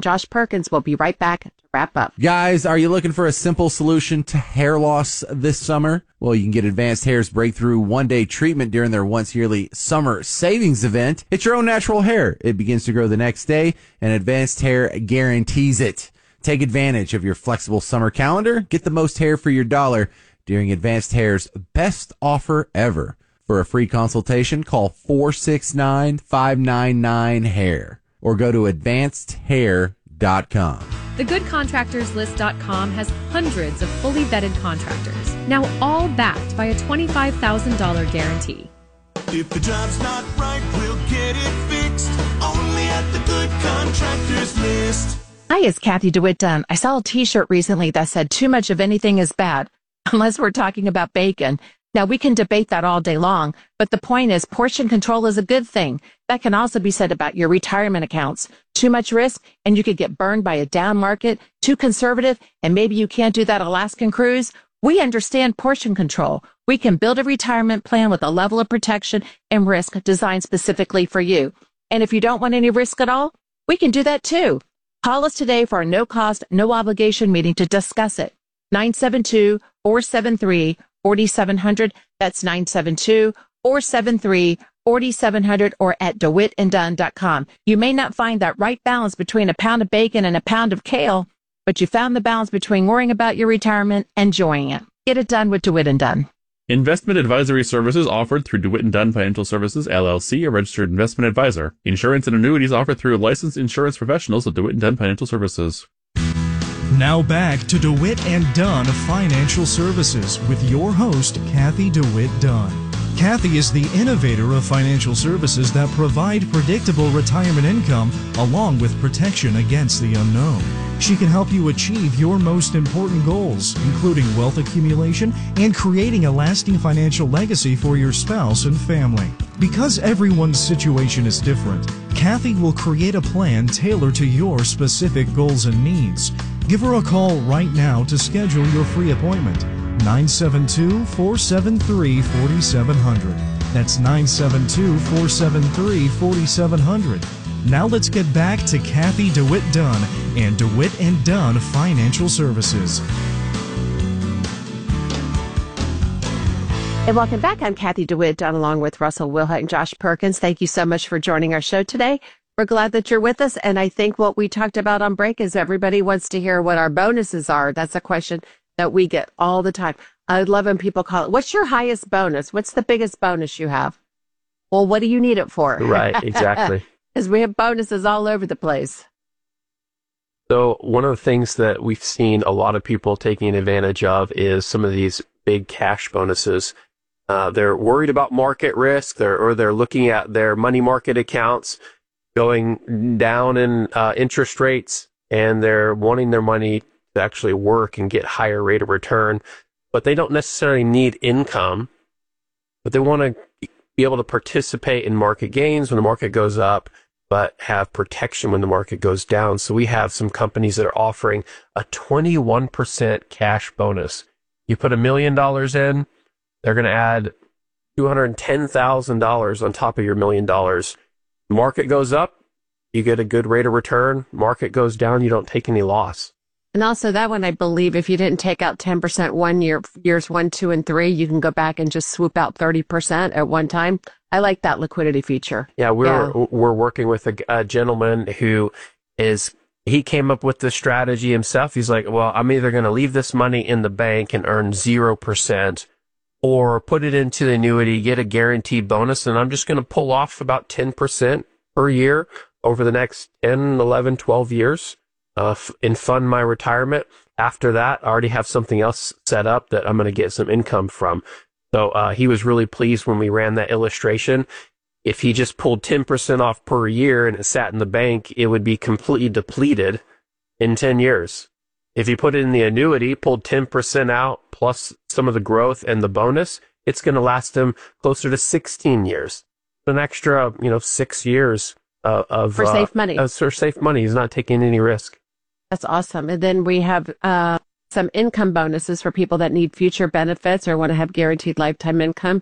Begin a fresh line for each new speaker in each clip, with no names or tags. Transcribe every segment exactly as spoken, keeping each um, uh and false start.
Josh Perkins will be right back to wrap up.
Guys, are you looking for a simple solution to hair loss this summer? Well, you can get Advanced Hair's breakthrough one-day treatment during their once-yearly summer savings event. It's your own natural hair. It begins to grow the next day, and Advanced Hair guarantees it. Take advantage of your flexible summer calendar. Get the most hair for your dollar during Advanced Hair's best offer ever. For a free consultation, call four six nine, five nine nine, hair or go to advanced hair dot com.
the good contractors list dot com has hundreds of fully vetted contractors, now all backed by a twenty-five thousand dollars guarantee.
If the job's not right, we'll get it fixed. Only at the Good Contractors List.
Hi, it's Kathy DeWitt Dunn. I saw a t-shirt recently that said too much of anything is bad, unless we're talking about bacon. Now, we can debate that all day long, but the point is portion control is a good thing. That can also be said about your retirement accounts. Too much risk, and you could get burned by a down market. Too conservative, and maybe you can't do that Alaskan cruise. We understand portion control. We can build a retirement plan with a level of protection and risk designed specifically for you. And if you don't want any risk at all, we can do that too. Call us today for a no-cost, no-obligation meeting to discuss it. nine seven two, four seven three, four seven zero zero. That's nine seven two, four seven three, four seven zero zero or at dewitt and dunn dot com. You may not find that right balance between a pound of bacon and a pound of kale, but you found the balance between worrying about your retirement and enjoying it. Get it done with DeWitt and Dunn.
Investment advisory services offered through DeWitt and Dunn Financial Services, L L C, a registered investment advisor. Insurance and annuities offered through licensed insurance professionals of DeWitt and Dunn Financial Services.
Now back to DeWitt and Dunn Financial Services with your host, Kathy DeWitt Dunn. Kathy is the innovator of financial services that provide predictable retirement income along with protection against the unknown. She can help you achieve your most important goals, including wealth accumulation and creating a lasting financial legacy for your spouse and family. Because everyone's situation is different, Kathy will create a plan tailored to your specific goals and needs. Give her a call right now to schedule your free appointment. nine seven two, four seven three, four seven zero zero. That's nine seven two, four seven three, four seven zero zero. Now let's get back to Kathy DeWitt Dunn and DeWitt and Dunn Financial Services.
And welcome back. I'm Kathy DeWitt Dunn along with Russell Wilhut and Josh Perkins. Thank you so much for joining our show today. We're glad that you're with us. And I think what we talked about on break is everybody wants to hear what our bonuses are. That's a question that we get all the time. I love when people call it, what's your highest bonus? What's the biggest bonus you have? Well, what do you need it for?
Right, exactly.
Because we have bonuses all over the place.
So one of the things that we've seen a lot of people taking advantage of is some of these big cash bonuses. Uh, they're worried about market risk, they're, or they're looking at their money market accounts going down in uh, interest rates, and they're wanting their money to actually work and get higher rate of return. But they don't necessarily need income, but they want to be able to participate in market gains when the market goes up, but have protection when the market goes down. So we have some companies that are offering a twenty-one percent cash bonus. You put a million dollars in, they're going to add two hundred ten thousand dollars on top of your million dollars. Market goes up, you get a good rate of return. Market goes down, you don't take any loss.
And also that one, I believe, if you didn't take out ten percent one year, years one, two, and three, you can go back and just swoop out thirty percent at one time. I like that liquidity feature.
Yeah, we're
Yeah.
we're working with a, a gentleman who is, he came up with the strategy himself. He's like, well, I'm either going to leave this money in the bank and earn zero percent or put it into the annuity, get a guaranteed bonus, and I'm just going to pull off about ten percent per year over the next ten, eleven, twelve years. Uh, f- and fund my retirement. After that, I already have something else set up that I'm going to get some income from. So uh, he was really pleased when we ran that illustration. If he just pulled ten percent off per year and it sat in the bank, it would be completely depleted in ten years. If he put it in the annuity, pulled ten percent out plus some of the growth and the bonus, it's going to last him closer to sixteen years. An extra, you know, six years uh, of
For
uh,
safe money.
Uh, for safe money. He's not taking any risk.
That's awesome. And then we have uh, some income bonuses for people that need future benefits or want to have guaranteed lifetime income.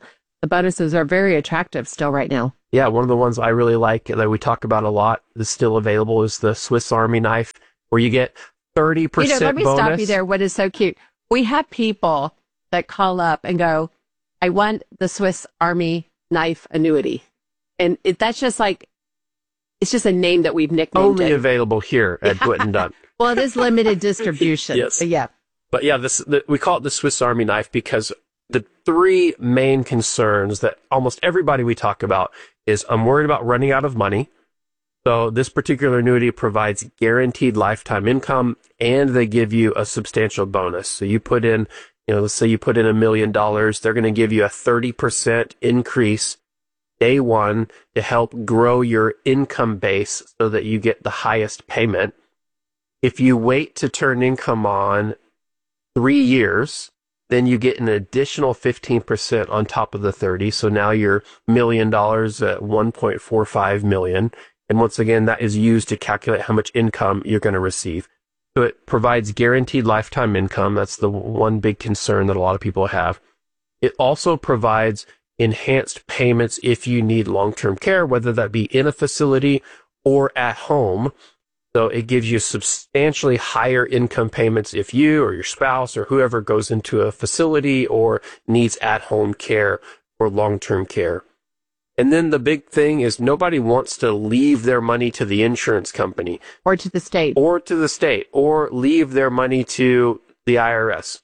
The bonuses are very attractive still right now.
Yeah, one of the ones I really like that we talk about a lot that's still available is the Swiss Army knife, where you get thirty percent
You know, let me
bonus.
stop you there. What is so cute? We have people that call up and go, I want the Swiss Army knife annuity. And it, that's just like, it's just a name that we've nicknamed
Only
it.
available here at DeWitt and Dunn.
Well, it is limited distribution.
Yes.
But yeah.
But yeah, this the, we call it the Swiss Army knife because the three main concerns that almost everybody we talk about is I'm worried about running out of money. So this particular annuity provides guaranteed lifetime income, and they give you a substantial bonus. So you put in, you know, let's say you put in a million dollars, they're going to give you a thirty percent increase day one to help grow your income base so that you get the highest payment. If you wait to turn income on three years, then you get an additional fifteen percent on top of the thirty. So now you're million dollars at one point four five million. And once again, that is used to calculate how much income you're going to receive. So it provides guaranteed lifetime income. That's the one big concern that a lot of people have. It also provides enhanced payments if you need long-term care, whether that be in a facility or at home. So it gives you substantially higher income payments if you or your spouse or whoever goes into a facility or needs at-home care or long-term care. And then the big thing is nobody wants to leave their money to the insurance company.
Or to the state.
Or to the state. Or leave their money to the I R S.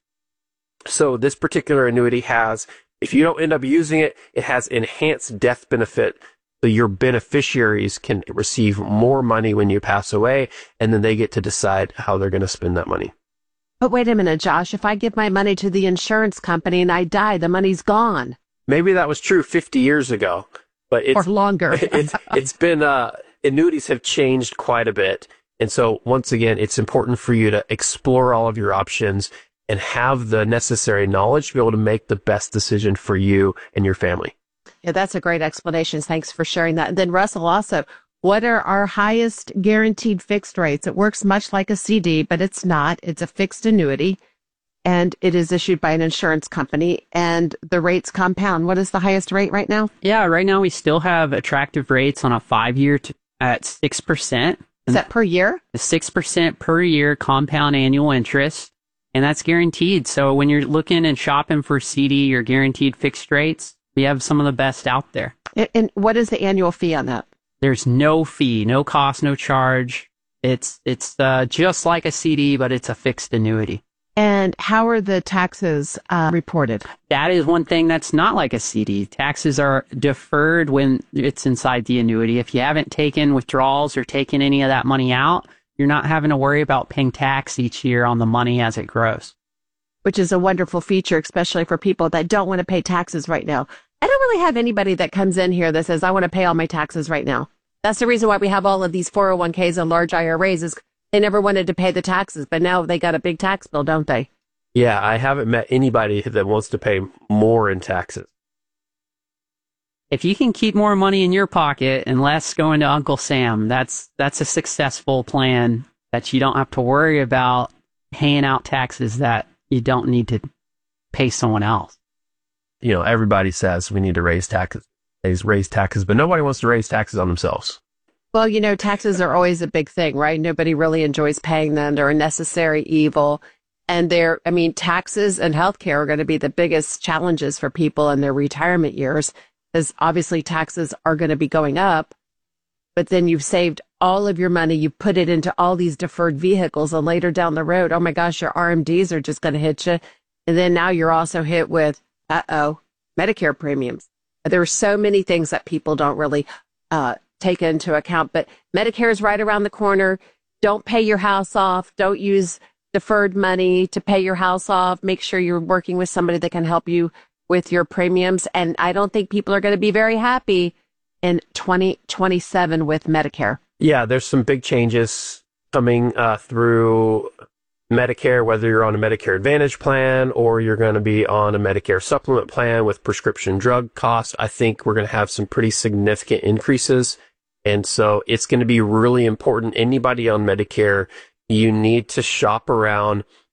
So this particular annuity has, if you don't end up using it, it has enhanced death benefit. So your beneficiaries can receive more money when you pass away, and then they get to decide how they're going to spend that money.
But wait a minute, Josh. If I give my money to the insurance company and I die, the money's gone.
Maybe that was true fifty years ago, but it's,
or longer.
it's it's been uh, annuities have changed quite a bit, and so once again, it's important for you to explore all of your options and have the necessary knowledge to be able to make the best decision for you and your family.
Yeah, that's a great explanation. Thanks for sharing that. And then Russell, also, what are our highest guaranteed fixed rates? It works much like a C D, but it's not. It's a fixed annuity, and it is issued by an insurance company, and the rates compound. What is the highest rate right now?
Yeah, right now we still have attractive rates on a five-year t- at six percent.
Is that per year?
six percent per year compound annual interest, and that's guaranteed. So when you're looking and shopping for C D or guaranteed fixed rates, we have some of the best out there.
And, and what is the annual fee on that?
There's no fee, no cost, no charge. It's it's uh, just like a C D, but it's a fixed annuity.
And how are the taxes uh, reported?
That is one thing that's not like a C D. Taxes are deferred when it's inside the annuity. If you haven't taken withdrawals or taken any of that money out, you're not having to worry about paying tax each year on the money as it grows.
Which is a wonderful feature, especially for people that don't want to pay taxes right now. I don't really have anybody that comes in here that says, I want to pay all my taxes right now. That's the reason why we have all of these four oh one k's and large I R As is they never wanted to pay the taxes, but now they got a big tax bill, don't they?
Yeah, I haven't met anybody that wants to pay more in taxes.
If you can keep more money in your pocket and less going to Uncle Sam, that's that's a successful plan that you don't have to worry about paying out taxes that you don't need to pay someone else.
You know, everybody says we need to raise taxes, raise taxes, but nobody wants to raise taxes on themselves.
Well, you know, taxes are always a big thing, right? Nobody really enjoys paying them. They're a necessary evil. And they're, I mean, taxes and healthcare are going to be the biggest challenges for people in their retirement years, because obviously taxes are going to be going up. But then you've saved all of your money. You put it into all these deferred vehicles, and later down the road, oh my gosh, your R M Ds are just going to hit you. And then now you're also hit with, uh-oh, Medicare premiums. There are so many things that people don't really uh take into account, but Medicare is right around the corner. Don't pay your house off. Don't use deferred money to pay your house off. Make sure you're working with somebody that can help you with your premiums. And I don't think people are going to be very happy in twenty twenty-seven with Medicare.
Yeah, there's some big changes coming uh, through Medicare, whether you're on a Medicare Advantage plan or you're going to be on a Medicare supplement plan with prescription drug costs. I think we're going to have some pretty significant increases. And so it's going to be really important. Anybody on Medicare, you need to shop around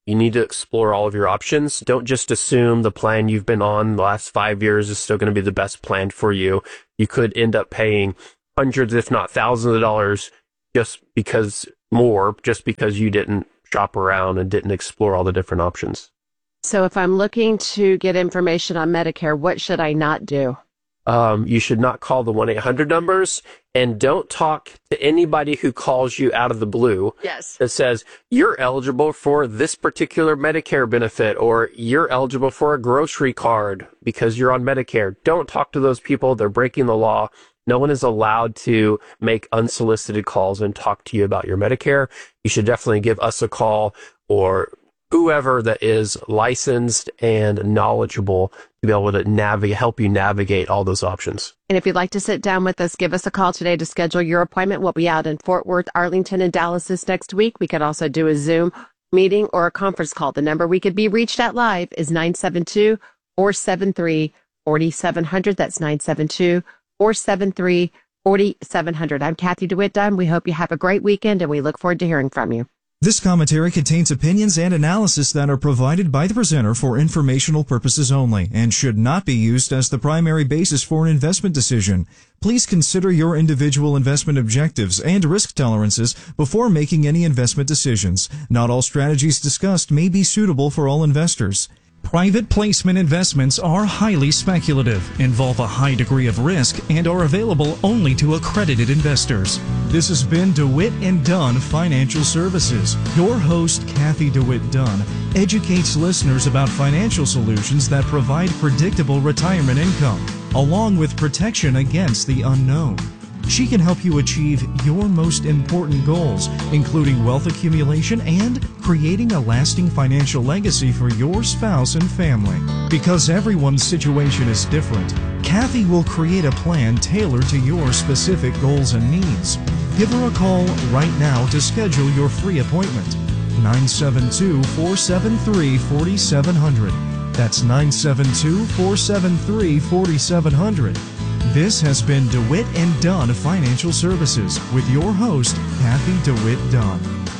You need to explore all of your options. Don't just assume the plan you've been on the last five years is still going to be the best plan for you. You could end up paying hundreds, if not thousands of dollars just because more, just because you didn't shop around and didn't explore all the different options.
So if I'm looking to get information on Medicare, what should I not do?
Um, you should not call the one eight hundred numbers, and don't talk to anybody who calls you out of the blue.
Yes.
That says, you're eligible for this particular Medicare benefit, or you're eligible for a grocery card because you're on Medicare. Don't talk to those people. They're breaking the law. No one is allowed to make unsolicited calls and talk to you about your Medicare. You should definitely give us a call, or whoever that is licensed and knowledgeable to be able to navigate, help you navigate all those options.
And if you'd like to sit down with us, give us a call today to schedule your appointment. We'll be out in Fort Worth, Arlington, and Dallas this next week. We could also do a Zoom meeting or a conference call. The number we could be reached at live is nine seven two, four seven three, four seven zero zero. That's nine seven two, four seven three, four seven zero zero. I'm Kathy DeWitt Dunn. We hope you have a great weekend, and we look forward to hearing from you.
This commentary contains opinions and analysis that are provided by the presenter for informational purposes only and should not be used as the primary basis for an investment decision. Please consider your individual investment objectives and risk tolerances before making any investment decisions. Not all strategies discussed may be suitable for all investors. Private placement investments are highly speculative, involve a high degree of risk, and are available only to accredited investors. This has been DeWitt and Dunn Financial Services. Your host, Kathy DeWitt Dunn, educates listeners about financial solutions that provide predictable retirement income, along with protection against the unknown. She can help you achieve your most important goals, including wealth accumulation and creating a lasting financial legacy for your spouse and family. Because everyone's situation is different, Kathy will create a plan tailored to your specific goals and needs. Give her a call right now to schedule your free appointment. nine seven two, four seven three, four seven zero zero. That's nine seven two, four seven three, four seven zero zero. This has been DeWitt and Dunn Financial Services with your host, Kathy DeWitt Dunn.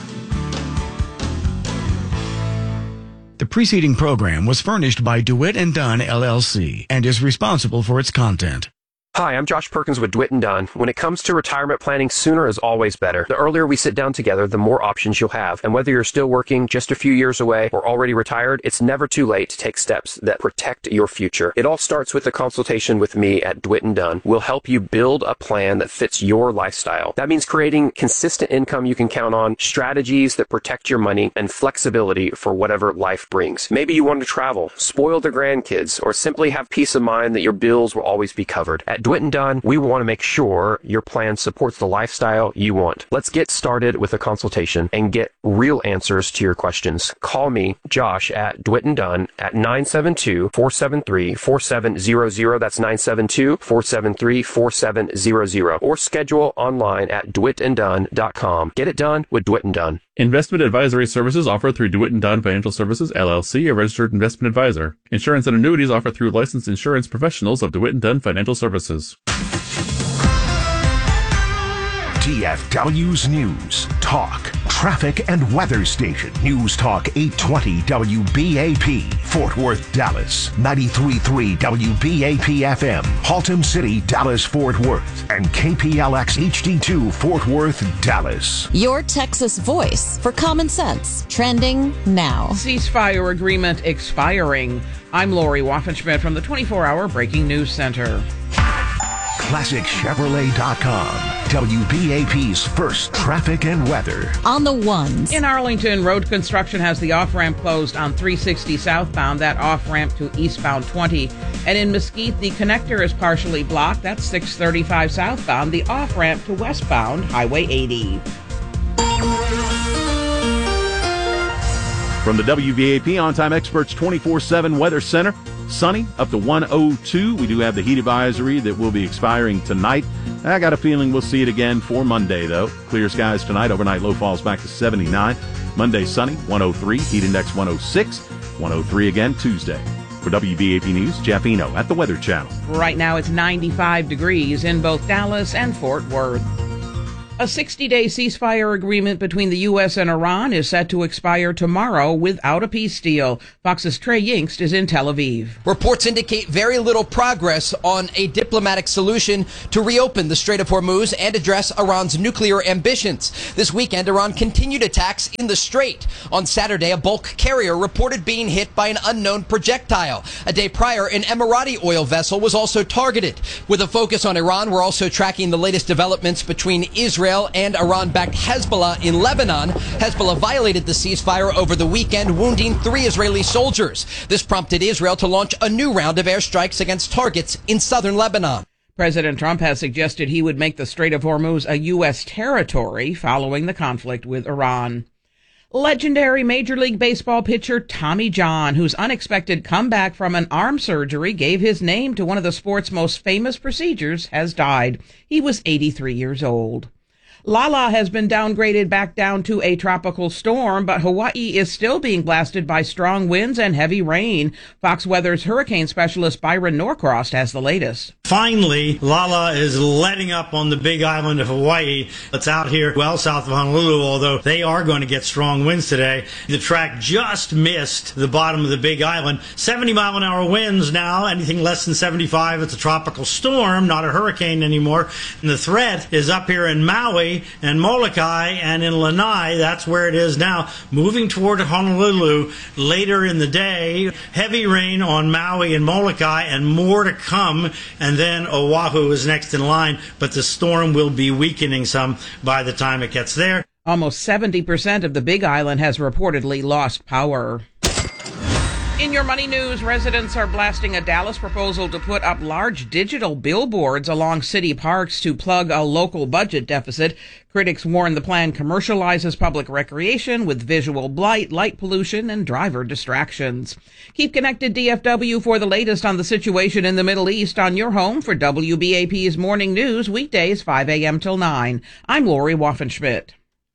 The preceding program was furnished by DeWitt and Dunn, L L C, and is responsible for its content.
Hi, I'm Josh Perkins with DeWitt and Dunn. When it comes to retirement planning, sooner is always better. The earlier we sit down together, the more options you'll have. And whether you're still working, just a few years away, or already retired, it's never too late to take steps that protect your future. It all starts with a consultation with me at DeWitt and Dunn. We'll help you build a plan that fits your lifestyle. That means creating consistent income you can count on, strategies that protect your money, and flexibility for whatever life brings. Maybe you want to travel, spoil the grandkids, or simply have peace of mind that your bills will always be covered. At DeWitt and Dunn, we want to make sure your plan supports the lifestyle you want. Let's get started with a consultation and get real answers to your questions. Call me, Josh, at DeWitt and Dunn at nine seven two, four seven three, four seven zero zero. That's nine seven two, four seven three, four seven zero zero. Or schedule online at dewitt and dunn dot com. Get it done with DeWitt and Dunn.
Investment advisory services offered through DeWitt and Dunn Financial Services, L L C, a registered investment advisor. Insurance and annuities offered through licensed insurance professionals of DeWitt and Dunn Financial Services.
T F W's News, Talk, Traffic and Weather Station. News Talk eight twenty W B A P, Fort Worth, Dallas. ninety-three point three W B A P F M, Haltom City, Dallas, Fort Worth. And K P L X H D two, Fort Worth, Dallas.
Your Texas voice for common sense. Trending now.
Ceasefire agreement expiring. I'm Lori Waffenschmidt from the twenty-four hour Breaking News Center.
Classic Chevrolet dot com, W B A P's first traffic and weather.
On the ones.
In Arlington, road construction has the off-ramp closed on three sixty southbound, that off-ramp to eastbound twenty. And in Mesquite, the connector is partially blocked. That's six thirty-five southbound, the off-ramp to westbound Highway eighty.
From the W B A P On-Time Experts twenty-four seven Weather Center, sunny up to one oh two. We do have the heat advisory that will be expiring tonight. I got a feeling we'll see it again for Monday, though. Clear skies tonight. Overnight low falls back to seventy-nine. Monday sunny, one oh three. Heat index one oh six. one oh three again Tuesday. For W B A P News, Jeff Eno at the Weather Channel.
Right now it's ninety-five degrees in both Dallas and Fort Worth. A sixty-day ceasefire agreement between the U S and Iran is set to expire tomorrow without a peace deal. Fox's Trey Yingst is in Tel Aviv.
Reports indicate very little progress on a diplomatic solution to reopen the Strait of Hormuz and address Iran's nuclear ambitions. This weekend, Iran continued attacks in the Strait. On Saturday, a bulk carrier reported being hit by an unknown projectile. A day prior, an Emirati oil vessel was also targeted. With a focus on Iran, we're also tracking the latest developments between Israel and Iran-backed Hezbollah in Lebanon. Hezbollah violated the ceasefire over the weekend, wounding three Israeli soldiers. This prompted Israel to launch a new round of airstrikes against targets in southern Lebanon.
President Trump has suggested he would make the Strait of Hormuz a U S territory following the conflict with Iran. Legendary Major League Baseball pitcher Tommy John, whose unexpected comeback from an arm surgery gave his name to one of the sport's most famous procedures, has died. He was eighty-three years old. Lala has been downgraded back down to a tropical storm, but Hawaii is still being blasted by strong winds and heavy rain. Fox Weather's hurricane specialist Byron Norcross has the latest.
Finally, Lala is letting up on the big island of Hawaii. It's out here well south of Honolulu, although they are going to get strong winds today. The track just missed the bottom of the big island. seventy mile an hour winds now. Anything less than seventy-five, it's a tropical storm, not a hurricane anymore. And the threat is up here in Maui and Molokai and in Lanai. That's where it is now, moving toward Honolulu later in the day. Heavy rain on Maui and Molokai and more to come. And then Oahu is next in line, but the storm will be weakening some by the time it gets there.
Almost seventy percent of the Big Island has reportedly lost power. In your money news, residents are blasting a Dallas proposal to put up large digital billboards along city parks to plug a local budget deficit. Critics warn the plan commercializes public recreation with visual blight, light pollution, and driver distractions. Keep connected, D F W, for the latest on the situation in the Middle East on your home for W B A P's Morning News, weekdays five a.m. till nine. I'm Lori Waffenschmidt.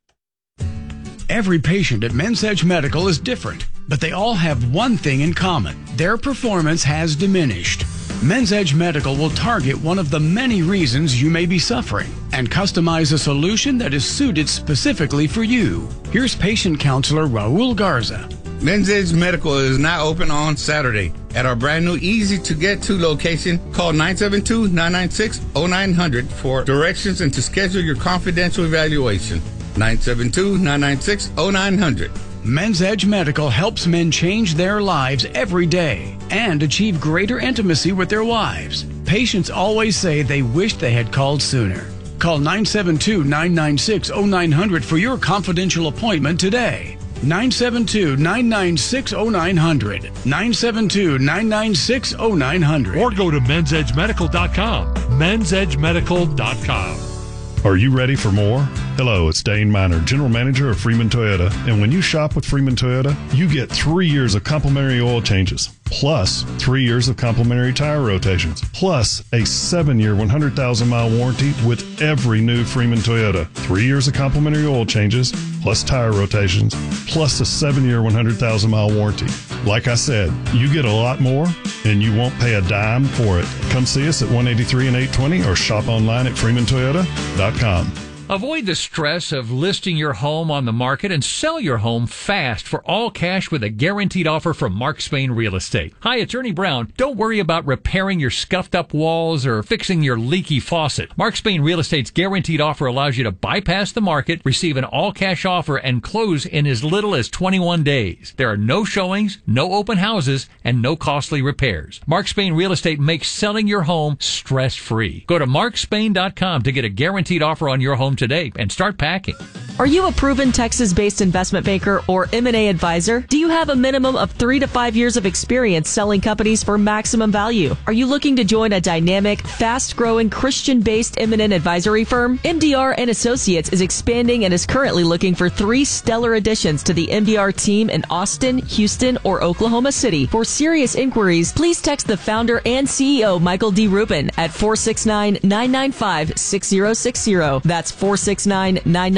Every patient at Men's Edge Medical is different, but they all have one thing in common. Their performance has diminished. Men's Edge Medical will target one of the many reasons you may be suffering and customize a solution that is suited specifically for you. Here's patient counselor Raul Garza.
Men's Edge Medical is now open on Saturday at our brand new easy-to-get-to location. Call nine seven two, nine nine six, zero nine zero zero for directions and to schedule your confidential evaluation. nine seven two, nine nine six, zero nine zero zero.
Men's Edge Medical helps men change their lives every day and achieve greater intimacy with their wives. Patients always say they wish they had called sooner. Call nine seven two, nine nine six, zero nine zero zero for your confidential appointment today. nine seven two, nine nine six, zero nine zero zero. nine seven two, nine nine six, zero nine zero zero.
Or go to men's edge medical dot com. men's edge medical dot com. Are you ready for more? Hello, it's Dane Miner, General Manager of Freeman Toyota. And when you shop with Freeman Toyota, you get three years of complimentary oil changes, plus three years of complimentary tire rotations, plus a seven-year, one hundred thousand mile warranty with every new Freeman Toyota. Three years of complimentary oil changes, plus tire rotations, plus a seven-year, one hundred thousand mile warranty. Like I said, you get a lot more, and you won't pay a dime for it. Come see us at one eighty-three and eight twenty or shop online at freeman toyota dot com.
Avoid the stress of listing your home on the market and sell your home fast for all cash with a guaranteed offer from Mark Spain Real Estate. Hi, it's Ernie Brown. Don't worry about repairing your scuffed up walls or fixing your leaky faucet. Mark Spain Real Estate's guaranteed offer allows you to bypass the market, receive an all cash offer, and close in as little as twenty-one days. There are no showings, no open houses, and no costly repairs. Mark Spain Real Estate makes selling your home stress free. Go to mark spain dot com to get a guaranteed offer on your home today and start packing.
Are you a proven Texas-based investment banker or M and A advisor? Do you have a minimum of three to five years of experience selling companies for maximum value? Are you looking to join a dynamic, fast-growing, Christian-based M and A advisory firm? M D R and Associates is expanding and is currently looking for three stellar additions to the M D R team in Austin, Houston, or Oklahoma City. For serious inquiries, please text the founder and C E O, Michael D. Rubin, at four six nine, nine nine five, six zero six zero. That's four six nine, nine nine five,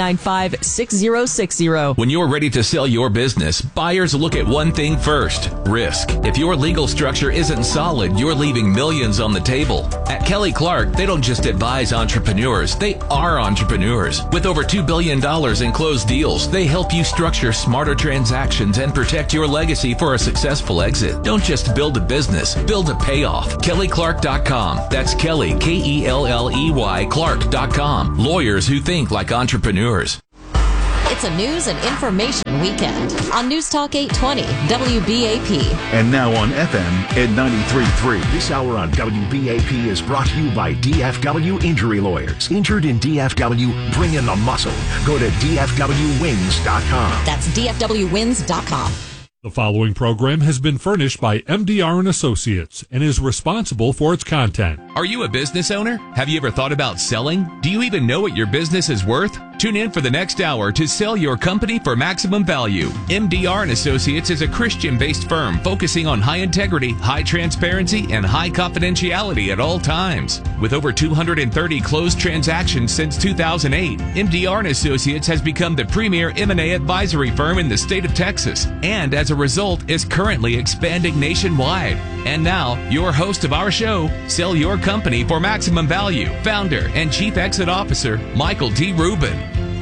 five, six zero six zero.
When you're ready to sell your business, buyers look at one thing first, risk. If your legal structure isn't solid, you're leaving millions on the table. At Kelly Clark, they don't just advise entrepreneurs, they are entrepreneurs. With over two billion dollars in closed deals, they help you structure smarter transactions and protect your legacy for a successful exit. Don't just build a business, build a payoff. Kelly Clark dot com. That's Kelly, K E L L E Y, Clark dot com. Lawyers who think like entrepreneurs.
It's a news and information weekend on News Talk eight twenty W B A P.
And now on F M at ninety-three point three. This hour on W B A P is brought to you by D F W Injury Lawyers. Injured in D F W, bring in the muscle. Go to D F W wins dot com.
That's D F W wins dot com.
The following program has been furnished by M D R and Associates and is responsible for its content.
Are you a business owner? Have you ever thought about selling? Do you even know what your business is worth? Tune in for the next hour to sell your company for maximum value. M D R and Associates is a Christian-based firm focusing on high integrity, high transparency, and high confidentiality at all times. With over two hundred thirty closed transactions since two thousand eight, M D R and Associates has become the premier M and A advisory firm in the state of Texas, and as a result is currently expanding nationwide. And now, your host of our show, Sell Your Company for Maximum Value, founder and Chief Exit Officer, Michael D. Rubin.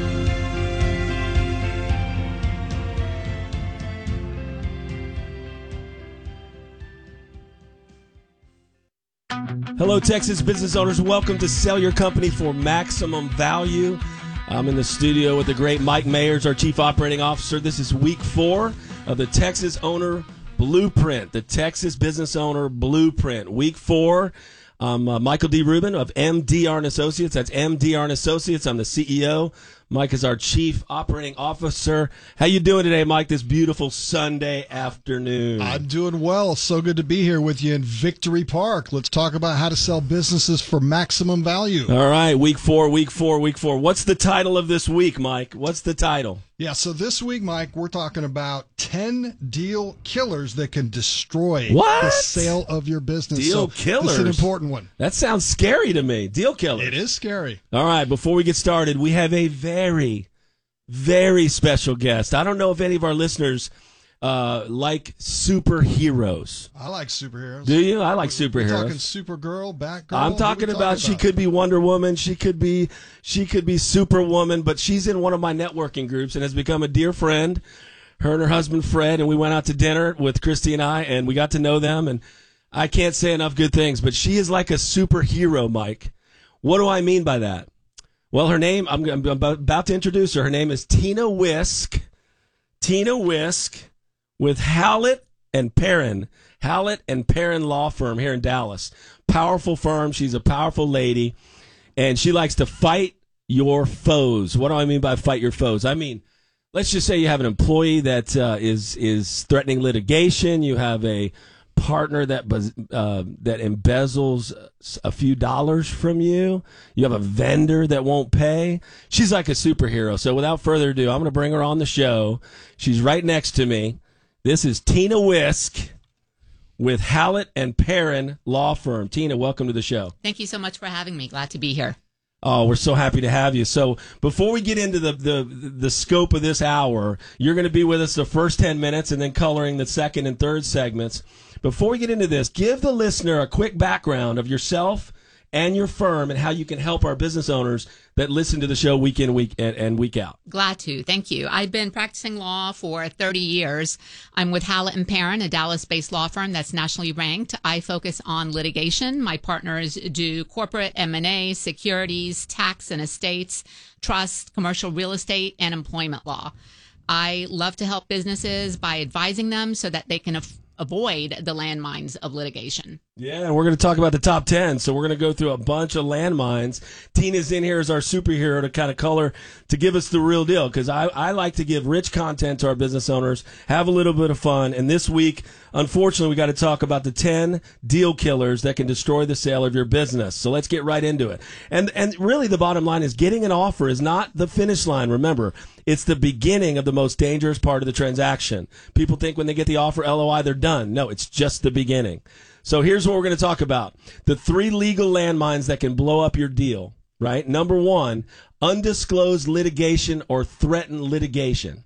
Hello, Texas business owners. Welcome to Sell Your Company for Maximum Value. I'm in the studio with the great Mike Mayers, our Chief Operating Officer. This is week four of the Texas Owner Blueprint, the Texas Business Owner Blueprint. Week four. I'm uh, Michael D. Rubin of M D R and Associates. That's M D R and Associates. I'm the C E O. Mike is our Chief Operating Officer. How you doing today, Mike, this beautiful Sunday afternoon?
I'm doing well. So good to be here with you in Victory Park. Let's talk about how to sell businesses for maximum value.
All right, week four, week four, week four. What's the title of this week, Mike? What's the title?
Yeah, so this week, Mike, we're talking about ten deal killers that can destroy
what?
the sale of your business.
Deal
so
killers?
This is an important one.
That sounds scary to me. Deal killers.
It is scary.
All right, before we get started, we have a very, very special guest. I don't know if any of our listeners uh, like superheroes.
I like superheroes.
Do you? I like superheroes.
We're talking Supergirl, Batgirl.
I'm talking
about,
about
talking
she
about?
could be Wonder Woman. She could be she could be Superwoman, but she's in one of my networking groups and has become a dear friend. Her and her husband Fred, and we went out to dinner with Christy and I, and we got to know them. And I can't say enough good things, but she is like a superhero, Mike. What do I mean by that? Well, her name, I'm, I'm about to introduce her. Her name is Tina Wisk. Tina Wisk with Howlett and Perrin. Howlett and Perrin Law Firm here in Dallas. Powerful firm. She's a powerful lady, and she likes to fight your foes. What do I mean by fight your foes? I mean, let's just say you have an employee that uh, is is threatening litigation. You have a partner that uh, that embezzles a few dollars from you. You have a vendor that won't pay. She's like a superhero. So without further ado, I'm going to bring her on the show. She's right next to me. This is Tina Wisk with Howlett and Perrin Law Firm. Tina, welcome to the show.
Thank you so much for having me. Glad to be here.
Oh, we're so happy to have you. So before we get into the, the, the scope of this hour, you're going to be with us the first ten minutes and then coloring the second and third segments. Before we get into this, give the listener a quick background of yourself and your firm and how you can help our business owners that listen to the show week in, week and, and week out.
Glad to. Thank you. I've been practicing law for thirty years. I'm with Howlett and Perrin, a Dallas-based law firm that's nationally ranked. I focus on litigation. My partners do corporate M and A, securities, tax and estates, trust, commercial real estate, and employment law. I love to help businesses by advising them so that they can af- avoid the landmines of litigation.
Yeah, and we're going to talk about the top ten. So we're going to go through a bunch of landmines. Tina's in here as our superhero to kind of color, to give us the real deal, because I, I like to give rich content to our business owners, have a little bit of fun. And this week, unfortunately, we got to talk about the ten deal killers that can destroy the sale of your business. So let's get right into it. And and really the bottom line is getting an offer is not the finish line. Remember, it's the beginning of the most dangerous part of the transaction. People think when they get the offer L O I, they're done. No, it's just the beginning. So here's what we're going to talk about. The three legal landmines that can blow up your deal. right? Number one, undisclosed litigation or threatened litigation.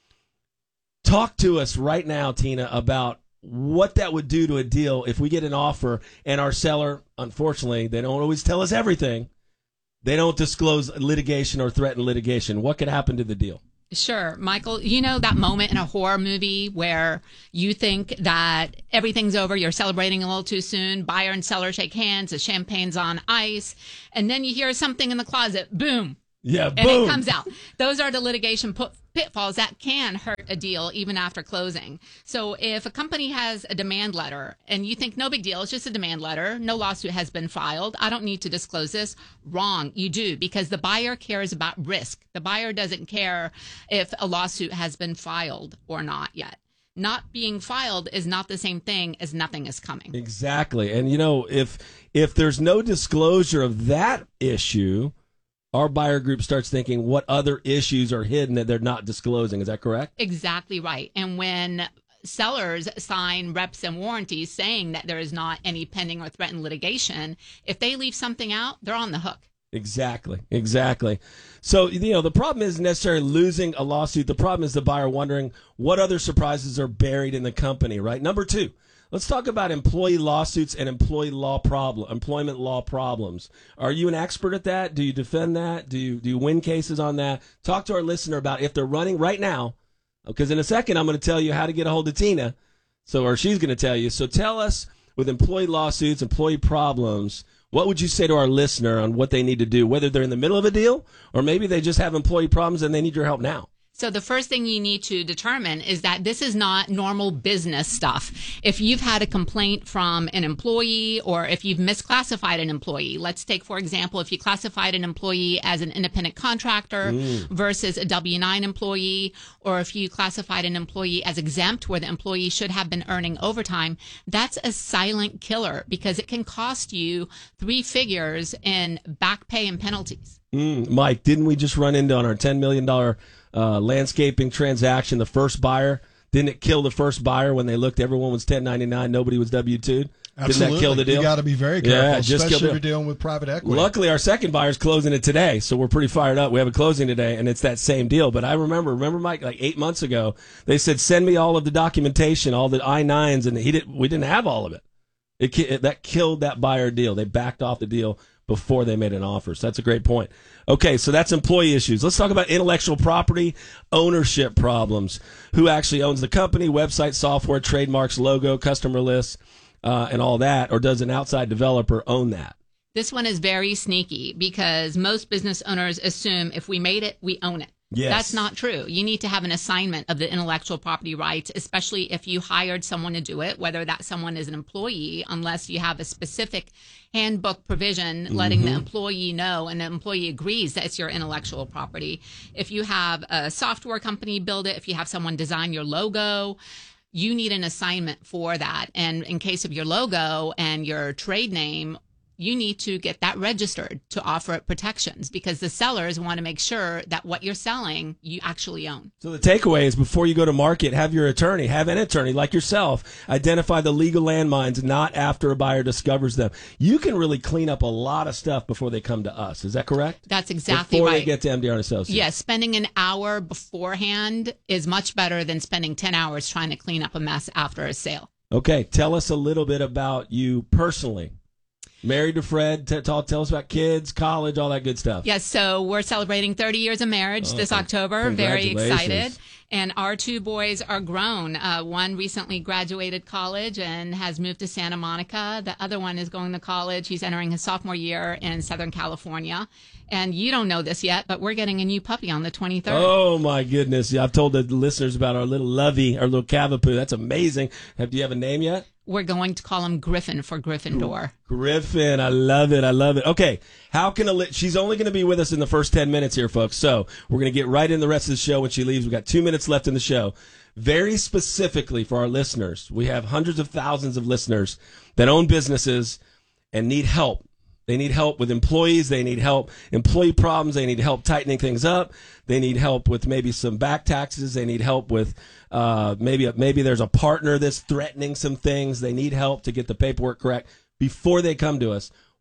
Talk to us right now, Tina, about what that would do to a deal if we get an offer and our seller, unfortunately, they don't always tell us everything. They don't disclose litigation or threaten litigation. What could happen to the deal?
Sure, Michael. You know that moment in a horror movie where you think that everything's over, you're celebrating a little too soon, buyer and seller shake hands, the champagne's on ice, and then you hear something in the closet, boom.
Yeah,
and
boom.
it comes out. Those are the litigation put, pitfalls that can hurt a deal even after closing. So if a company has a demand letter and you think no big deal, it's just a demand letter, no lawsuit has been filed, I don't need to disclose this. Wrong, you do, because the buyer cares about risk. The buyer doesn't care if a lawsuit has been filed or not yet. Not being filed is not the same thing as nothing is coming.
Exactly. And you know, if if there's no disclosure of that issue, our buyer group starts thinking what other issues are hidden that they're not disclosing. Is that correct?
Exactly right. And when sellers sign reps and warranties saying that there is not any pending or threatened litigation, if they leave something out, they're on the hook.
Exactly. Exactly. So, you know, the problem isn't necessarily losing a lawsuit. The problem is the buyer wondering what other surprises are buried in the company, right? Number two. Let's talk about employee lawsuits and employee law problem, employment law problems. Are you an expert at that? Do you defend that? Do you do you win cases on that? Talk to our listener about if they're running right now, because in a second I'm going to tell you how to get a hold of Tina, so or she's going to tell you. So tell us with employee lawsuits, employee problems, what would you say to our listener on what they need to do, whether they're in the middle of a deal or maybe they just have employee problems and they need your help now?
So the first thing you need to determine is that this is not normal business stuff. If you've had a complaint from an employee or if you've misclassified an employee, let's take, for example, if you classified an employee as an independent contractor mm. versus a W nine employee, or if you classified an employee as exempt where the employee should have been earning overtime, that's a silent killer because it can cost you three figures in back pay and penalties.
Mm. Mike, didn't we just run into on our ten million dollars Uh, landscaping transaction, the first buyer? Didn't it kill the first buyer when they looked? Everyone was ten ninety-nine, nobody was W two.
Absolutely.
Didn't that kill the deal?
You got to be very careful,
yeah, just
especially if you're dealing with private equity.
Luckily, our second buyer's closing it today, so we're pretty fired up. We have a closing today, and it's that same deal. But I remember, remember, Mike, like eight months ago, they said, send me all of the documentation, all the I nines, and he didn't. We didn't have all of it. It, it that killed that buyer deal. They backed off the deal before they made an offer. So that's a great point. Okay, so that's employee issues. Let's talk about intellectual property ownership problems. Who actually owns the company, website, software, trademarks, logo, customer lists, uh, and all that? Or does an outside developer own that?
This one is very sneaky because most business owners assume if we made it, we own it.
Yes.
That's not true. You need to have an assignment of the intellectual property rights, especially if you hired someone to do it, whether that someone is an employee, unless you have a specific handbook provision letting mm-hmm. the employee know and the employee agrees that it's your intellectual property. If you have a software company build it, if you have someone design your logo, you need an assignment for that. And in case of your logo and your trade name, you need to get that registered to offer it protections because the sellers want to make sure that what you're selling, you actually own.
So the takeaway is before you go to market, have your attorney, have an attorney like yourself, identify the legal landmines, not after a buyer discovers them. You can really clean up a lot of stuff before they come to us. Is that correct?
That's exactly
before
right.
Before they get to M D R and Associates.
Yes, spending an hour beforehand is much better than spending ten hours trying to clean up a mess after a sale.
Okay, tell us a little bit about you personally. Married to Fred, t- talk, tell us about kids, college, all that good stuff.
Yes, so we're celebrating thirty years of marriage
oh,
this October. Very
congratulations.
excited. And our two boys are grown. Uh, one recently graduated college and has moved to Santa Monica. The other one is going to college. He's entering his sophomore year in Southern California. And you don't know this yet, but we're getting a new puppy on the twenty-third.
Oh, my goodness. Yeah, I've told the listeners about our little Lovey, our little Cavapoo. That's amazing. Have, do you have a name yet?
We're going to call him Griffin for Gryffindor.
Griffin. I love it. I love it. Okay. How can a li- she's only going to be with us in the first ten minutes here, folks. So we're going to get right in the rest of the show when she leaves. We've got two minutes left in the show. Very specifically for our listeners, we have hundreds of thousands of listeners that own businesses and need help. They need help with employees. They need help employee problems. They need help tightening things up. They need help with maybe some back taxes. They need help with uh, maybe maybe there's a partner that's threatening some things. They need help to get the paperwork correct before they come to us.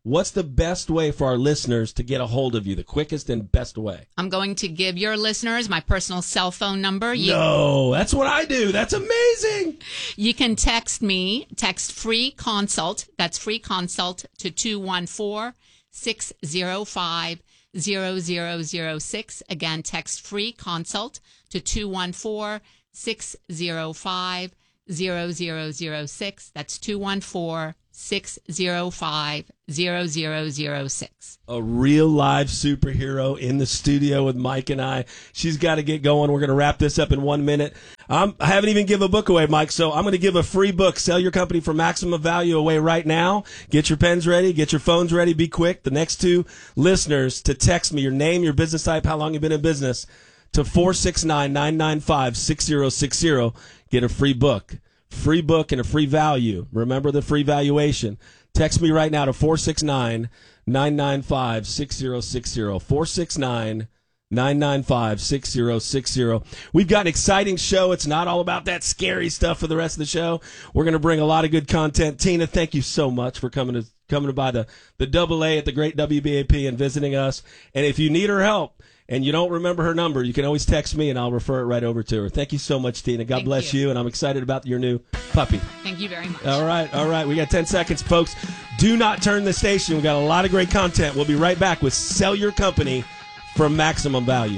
what's the best way for our listeners to get a hold of you, the quickest and best way?
I'm going to give your listeners my personal cell phone number. You,
no, that's what I do. That's amazing.
You can text me, text free consult. That's free consult to two one four, six zero five, zero zero zero six. Again, text free consult to two one four, six zero five, zero zero zero six. That's two one four, six zero five, zero zero zero six.
A real live superhero in the studio with Mike and I. She's got to get going. We're going to wrap this up in one minute. Um, I haven't even given a book away, Mike, so I'm going to give a free book, Sell Your Company for Maximum Value, away right now. Get your pens ready. Get your phones ready. Be quick. The next two listeners to text me your name, your business type, how long you've been in business, to four six nine, nine nine five, six zero six zero. Get a free book. Free book and a free value. Remember the free valuation. Text me right now to four six nine, nine nine five, six zero six zero. four six nine, nine nine five, six zero six zero. We've got an exciting show. It's not all about that scary stuff for the rest of the show. We're going to bring a lot of good content. Tina, thank you so much for coming to coming by the, the double A at the great W B A P and visiting us. And if you need her help, and you don't remember her number, you can always text me, and I'll refer it right over to her. Thank you so much, Tina. God
Thank
bless
you.
you, and I'm excited about your new puppy.
Thank you very much.
All right, all right. We got ten seconds, folks. Do not turn the station. We got a lot of great content. We'll be right back with Sell Your Company for Maximum Value.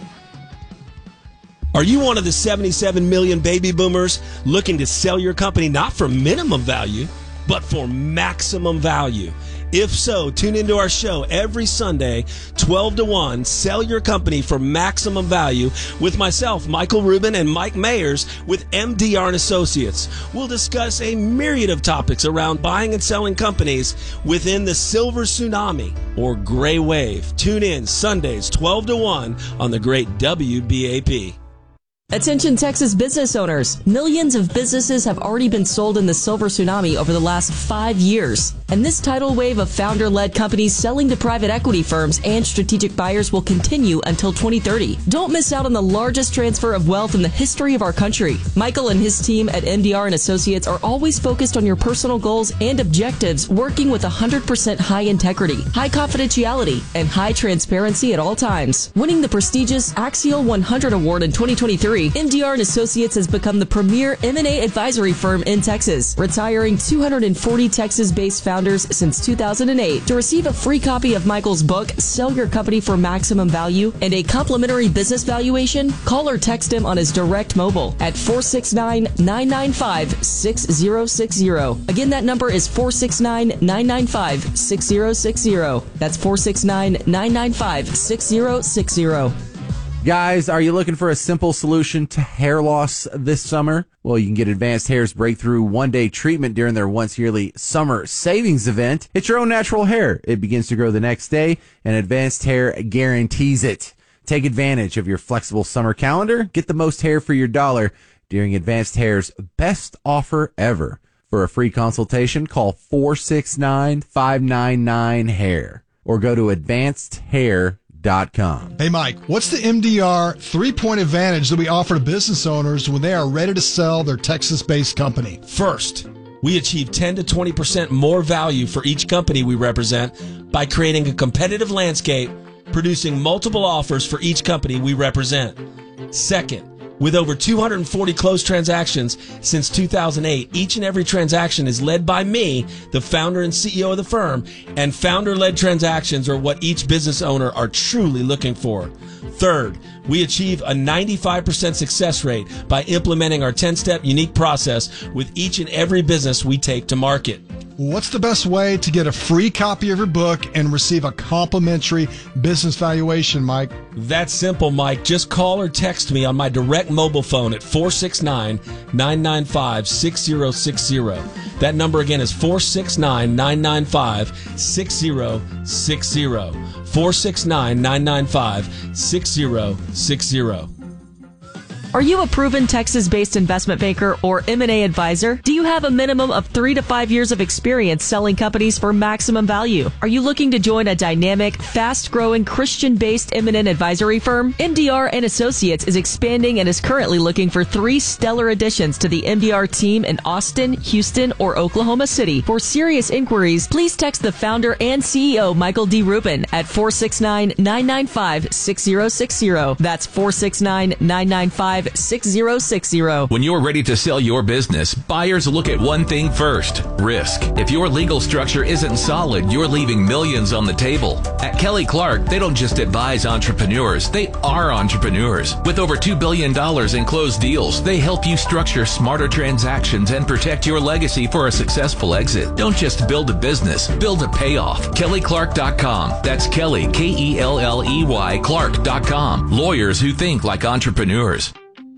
Are you one of the seventy-seven million baby boomers looking to sell your company not for minimum value, but for maximum value? If so, tune into our show every Sunday, twelve to one, Sell Your Company for Maximum Value, with myself, Michael Rubin, and Mike Mayers with M D R and Associates. We'll discuss a myriad of topics around buying and selling companies within the silver tsunami or gray wave. Tune in Sundays, twelve to one on the great W B A P.
Attention Texas business owners. Millions of businesses have already been sold in the silver tsunami over the last five years. And this tidal wave of founder-led companies selling to private equity firms and strategic buyers will continue until twenty thirty. Don't miss out on the largest transfer of wealth in the history of our country. Michael and his team at M D R and Associates are always focused on your personal goals and objectives, working with one hundred percent high integrity, high confidentiality, and high transparency at all times. Winning the prestigious Axial one hundred Award in twenty twenty-three, M D R and Associates has become the premier M and A advisory firm in Texas, retiring two hundred forty Texas-based founders since two thousand eight. To receive a free copy of Michael's book, Sell Your Company for Maximum Value, and a complimentary business valuation, call or text him on his direct mobile at four six nine, nine nine five, six zero six zero. Again, that number is four six nine, nine nine five, six zero six zero. That's four six nine, nine nine five, six zero six zero.
Guys, are you looking for a simple solution to hair loss this summer? Well, you can get Advanced Hair's breakthrough one-day treatment during their once-yearly summer savings event. It's your own natural hair. It begins to grow the next day, and Advanced Hair guarantees it. Take advantage of your flexible summer calendar. Get the most hair for your dollar during Advanced Hair's best offer ever. For a free consultation, call four six nine, five nine nine, hair or go to advanced hair dot com.
Hey, Mike, what's the M D R three-point advantage that we offer to business owners when they are ready to sell their Texas-based company?
First, we achieve ten to twenty percent more value for each company we represent by creating a competitive landscape, producing multiple offers for each company we represent. Second, with over two hundred forty closed transactions since two thousand eight, each and every transaction is led by me, the founder and C E O of the firm, and founder-led transactions are what each business owner are truly looking for. Third, we achieve a ninety-five percent success rate by implementing our ten-step unique process with each and every business we take to market.
What's the best way to get a free copy of your book and receive a complimentary business valuation, Mike?
That's simple, Mike. Just call or text me on my direct mobile phone at four six nine, nine nine five, six zero six zero. That number again is four six nine, nine nine five, six zero six zero. four six nine, nine nine five, six zero six zero.
Are you a proven Texas-based investment banker or M and A advisor? Do you have a minimum of three to five years of experience selling companies for maximum value? Are you looking to join a dynamic, fast-growing, Christian-based M and A advisory firm? M D R and Associates is expanding and is currently looking for three stellar additions to the M D R team in Austin, Houston, or Oklahoma City. For serious inquiries, please text the founder and C E O, Michael D. Rubin, at four six nine, nine nine five, six zero six zero. That's four six nine, nine nine five, six zero six zero.
When you're ready to sell your business, buyers look at one thing first: risk. If your legal structure isn't solid, you're leaving millions on the table. At Kelly Clark, they don't just advise entrepreneurs, they are entrepreneurs. With over two billion dollars in closed deals, they help you structure smarter transactions and protect your legacy for a successful exit. Don't just build a business, build a payoff. Kelly Clark dot com. That's Kelly, K E L L E Y, Clark dot com. Lawyers who think like entrepreneurs.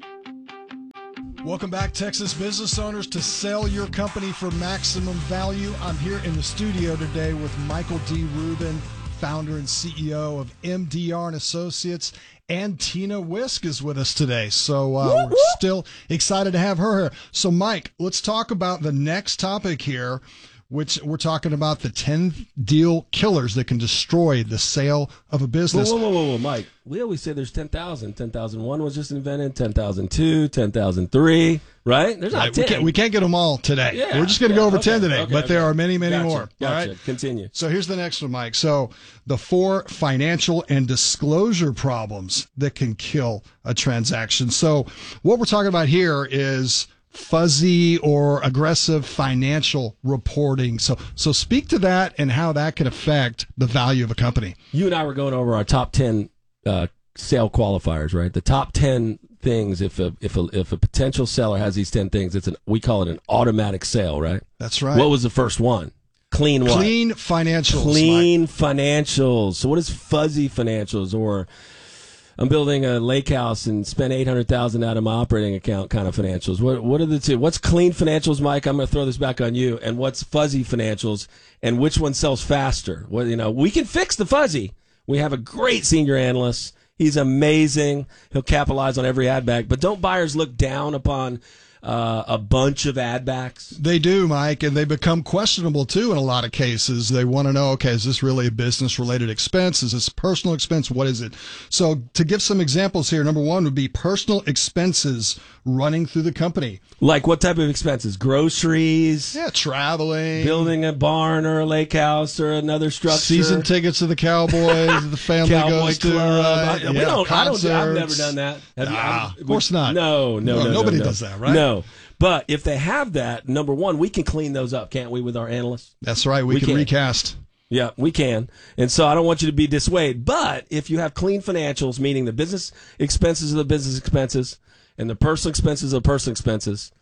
Welcome back, Texas business owners, to Sell Your Company for Maximum Value. I'm here in the studio today with Michael D. Rubin, founder and C E O of M D R and Associates, and Tina Wisk is with us today. So uh, we're still excited to have her here. So, Mike, let's talk about the next topic here, which we're talking about the ten deal killers that can destroy the sale of a business.
Whoa, whoa, whoa, whoa, whoa, Mike. We always say there's ten thousand. ten thousand one was just invented, ten thousand two, ten thousand three, right? There's not
Right,
ten.
we, can't, we can't get them all today.
Yeah,
we're just going to
yeah,
go over
okay,
ten today,
okay,
but
okay.
there are many, many
Gotcha,
more.
Gotcha.
All right?
Continue.
So here's the next one, Mike. So the four financial and disclosure problems that can kill a transaction. So what we're talking about here is fuzzy or aggressive financial reporting. So so speak to that and how that can affect the value of a company.
You and I were going over our top ten uh, sale qualifiers, right? The top ten things. If a if a if a potential seller has these ten things, it's an we call it an automatic sale, right?
That's right.
What was the first one? Clean what?
Clean financials.
Clean financials. So what is fuzzy financials? Or I'm building a lake house and spent eight hundred thousand dollars out of my operating account kind of financials. What what are the two? What's clean financials, Mike? I'm going to throw this back on you. And what's fuzzy financials? And which one sells faster? Well, you know, we can fix the fuzzy. We have a great senior analyst. He's amazing. He'll capitalize on every ad back. But don't buyers look down upon uh, a bunch of ad backs?
They do, Mike, and they become questionable too in a lot of cases. They want to know, okay, is this really a business-related expense? Is this personal expense? What is it? So to give some examples here, number one would be personal expenses running through the company.
Like what type of expenses? Groceries?
Yeah, traveling.
Building a barn or a lake house or another structure.
Season tickets to the Cowboys, the family
Cowboy
goes to.
Club.
Right?
I, we
yeah,
don't, I don't, I've
concerts.
never done that. Have you-
Nah,
I've-
of course not.
No, no,
No,
no.
nobody
no, no.
does that, right?
No. But if they have that, number one, we can clean those up, can't we, with our analysts?
That's right. We,
We
can,
can.
recast.
Yeah, we can. And so I don't want you to be dissuaded. But if you have clean financials, meaning the business expenses are the business expenses and the personal expenses are the personal expenses,